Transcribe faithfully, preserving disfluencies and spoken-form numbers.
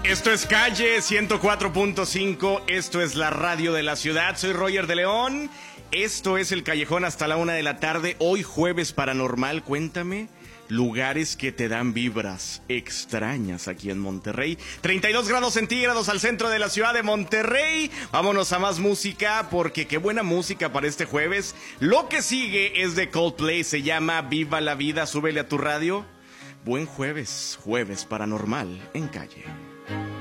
Esto es Calle ciento cuatro punto cinco, esto es la radio de la ciudad, soy Roger de León, esto es El Callejón hasta la una de la tarde, hoy jueves paranormal, cuéntame lugares que te dan vibras extrañas aquí en Monterrey. treinta y dos grados centígrados al centro de la ciudad de Monterrey. Vámonos a más música porque qué buena música para este jueves. Lo que sigue es de Coldplay, se llama Viva la Vida, súbele a tu radio. Buen jueves, jueves paranormal en Calle.